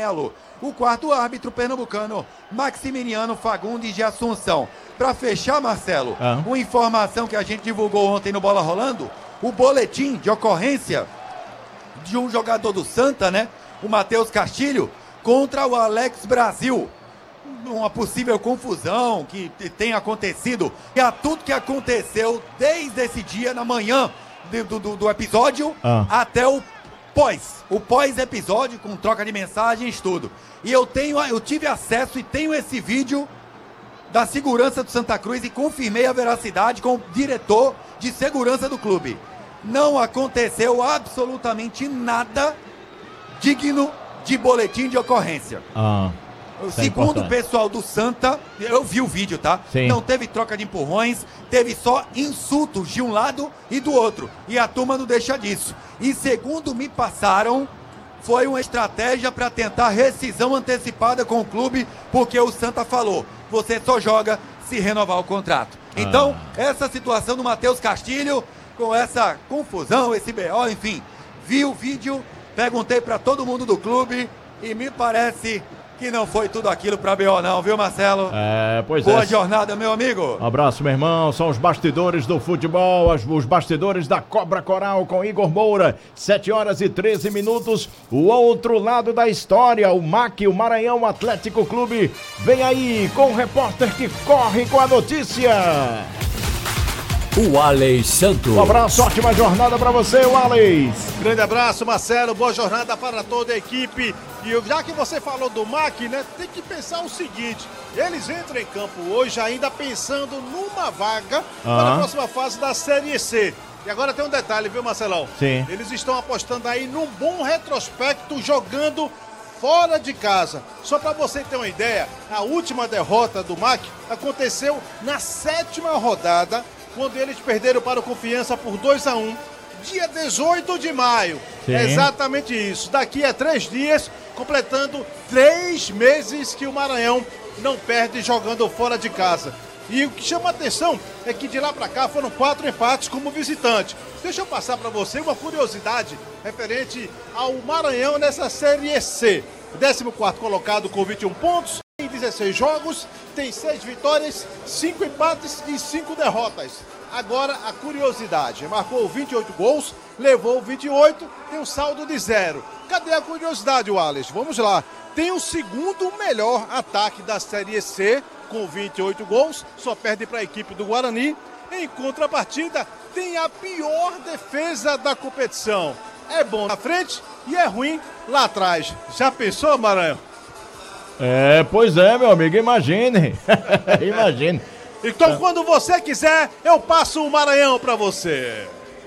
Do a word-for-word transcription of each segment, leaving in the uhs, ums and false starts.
amarelo. O quarto árbitro pernambucano, Maximiliano Fagundes de Assunção. Para fechar, Marcelo, ah. uma informação que a gente divulgou ontem no Bola Rolando, o boletim de ocorrência de um jogador do Santa, né? O Matheus Castilho, contra o Alex Brasil. Uma possível confusão que tem acontecido. E a tudo que aconteceu desde esse dia, na manhã do, do, do episódio, ah. até o pós. O pós-episódio, com troca de mensagens, tudo. E eu tenho, eu tive acesso e tenho esse vídeo da segurança do Santa Cruz e confirmei a veracidade com o diretor de segurança do clube. Não aconteceu absolutamente nada digno de boletim de ocorrência. Ah, Segundo é o pessoal do Santa, eu vi o vídeo, tá? Sim. Não teve troca de empurrões, teve só insultos de um lado e do outro. E a turma não deixa disso. E segundo me passaram, foi uma estratégia para tentar rescisão antecipada com o clube, porque o Santa falou, você só joga se renovar o contrato. Então, ah. essa situação do Matheus Castilho, com essa confusão, esse B O, enfim, vi o vídeo, perguntei para todo mundo do clube e me parece que não foi tudo aquilo para B O não, viu, Marcelo? É, pois Boa é. jornada, meu amigo. Um abraço, meu irmão. São os bastidores do futebol, os bastidores da Cobra Coral com Igor Moura. sete horas e treze minutos. O outro lado da história, o M A C, o Maranhão Atlético Clube. Vem aí com o repórter que corre com a notícia. O Alex Santos. Um abraço, ótima jornada para você, o Alex. Grande abraço, Marcelo, boa jornada para toda a equipe. E já que você falou do M A C, né, tem que pensar o seguinte, eles entram em campo hoje ainda pensando numa vaga uhum. para a próxima fase da Série C. E agora tem um detalhe, viu, Marcelão? Sim. Eles estão apostando aí num bom retrospecto jogando fora de casa. Só para você ter uma ideia, a última derrota do M A C aconteceu na sétima rodada, quando eles perderam para o Confiança por dois a um, dia dezoito de maio. Sim. É exatamente isso. Daqui a três dias, completando três meses que o Maranhão não perde jogando fora de casa. E o que chama a atenção é que de lá para cá foram quatro empates como visitante. Deixa eu passar para você uma curiosidade referente ao Maranhão nessa Série C. décimo quarto colocado com vinte e um pontos. Em dezesseis jogos, tem seis vitórias, cinco empates e cinco derrotas. Agora a curiosidade, marcou vinte e oito gols, levou vinte e oito, tem um saldo de zero. Cadê a curiosidade, Wallace? Vamos lá. Tem o segundo melhor ataque da Série C, com vinte e oito gols, só perde para a equipe do Guarani. Em contrapartida, tem a pior defesa da competição. É bom na frente e é ruim lá atrás. Já pensou, Maranhão? É, pois é, meu amigo, imagine. Imagine. Então, quando você quiser, eu passo o Maranhão pra você.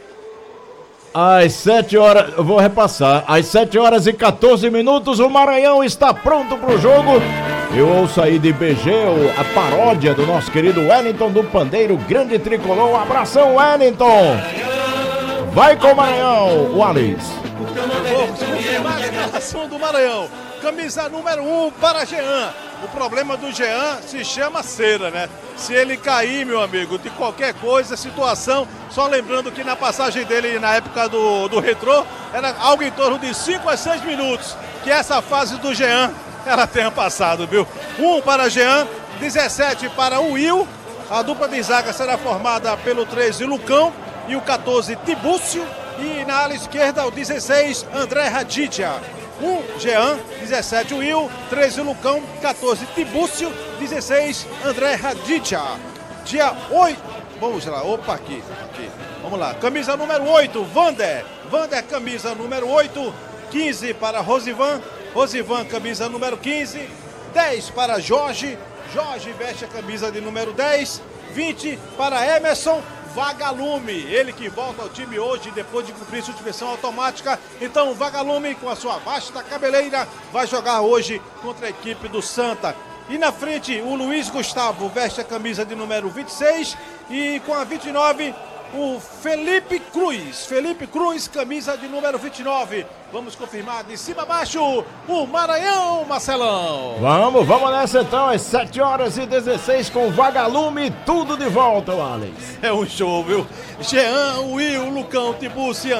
Às sete horas, eu vou repassar. Às sete horas e quatorze minutos, o Maranhão está pronto pro jogo. Eu ouço aí de B G a paródia do nosso querido Wellington do Pandeiro, grande tricolor. Um abração, Wellington. Vai com o Maranhão, Wallace. Vamos confirmar a escalação do Maranhão. Camisa número um para Jean. O problema do Jean se chama cera, né? Se ele cair, meu amigo, de qualquer coisa, situação, só lembrando que na passagem dele na época do, do Retrô, era algo em torno de cinco a seis minutos, que essa fase do Jean, ela tenha passado, viu? um para Jean, dezessete para o Will, a dupla de zaga será formada pelo treze Lucão e o quatorze Tibúcio, e na ala esquerda o dezesseis André Raditya. um Jean, dezessete Will, treze Lucão, quatorze Tibúcio, dezesseis André Raditya. Dia oito, vamos lá, opa, aqui, aqui, vamos lá, camisa número oito, Vander, Vander, camisa número oito, quinze para Rosivan, Rosivan, camisa número quinze, dez para Jorge, Jorge veste a camisa de número dez, vinte para Emerson Vagalume, ele que volta ao time hoje depois de cumprir suspensão automática. Então Vagalume, com a sua vasta cabeleira, vai jogar hoje contra a equipe do Santa. E na frente o Luiz Gustavo veste a camisa de número vinte e seis e com a vinte e nove o Felipe Cruz, Felipe Cruz, camisa de número vinte e nove. Vamos confirmar de cima a baixo o Maranhão, Marcelão. Vamos, vamos nessa então, às sete horas e dezesseis com Vagalume, tudo de volta, Alex. É um show, viu? Jean, Will, Lucão, Tibúcio,